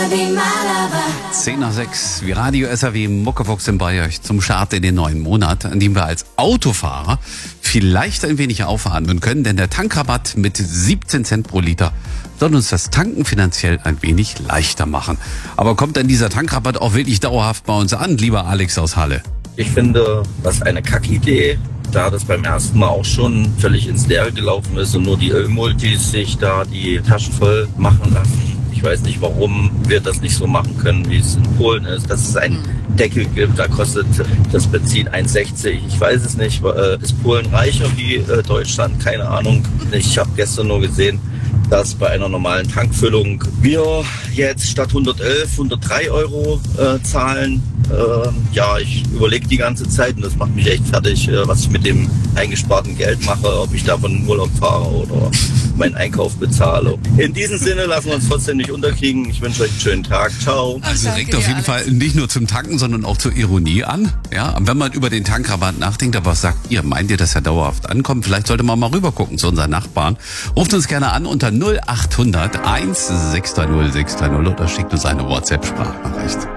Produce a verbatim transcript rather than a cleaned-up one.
zehn nach sechs, wie Radio S R W Muckefuchs sind bei euch zum Start in den neuen Monat, an dem wir als Autofahrer vielleicht ein wenig aufatmen können, denn der Tankrabatt mit siebzehn Cent pro Liter soll uns das Tanken finanziell ein wenig leichter machen. Aber kommt denn dieser Tankrabatt auch wirklich dauerhaft bei uns an, lieber Alex aus Halle? Ich finde, das ist eine Kackidee, da das beim ersten Mal auch schon völlig ins Leere gelaufen ist und nur die Ölmultis sich da die Taschen voll machen lassen. Ich weiß nicht, warum wir das nicht so machen können, wie es in Polen ist, dass es einen Deckel gibt, da kostet das Benzin eins sechzig. Ich weiß es nicht, ist Polen reicher wie Deutschland? Keine Ahnung. Ich habe gestern nur gesehen, dass bei einer normalen Tankfüllung wir jetzt statt hundertelf, hundertdrei Euro äh, zahlen. Ähm, ja, ich überlege die ganze Zeit und das macht mich echt fertig, äh, was ich mit dem eingesparten Geld mache, ob ich davon in Urlaub fahre oder meinen Einkauf bezahle. In diesem Sinne lassen wir uns trotzdem nicht unterkriegen. Ich wünsche euch einen schönen Tag. Ciao. Also regt auf jeden Fall nicht nur zum Tanken, sondern auch zur Ironie an. Ja, und wenn man über den Tankrabatt nachdenkt, aber was sagt ihr? Meint ihr, dass er dauerhaft ankommt? Vielleicht sollte man mal rüber gucken zu unseren Nachbarn. Ruft uns gerne an unter null acht hundert eins sechs drei null sechs drei null oder schickt uns eine WhatsApp-Sprachnachricht.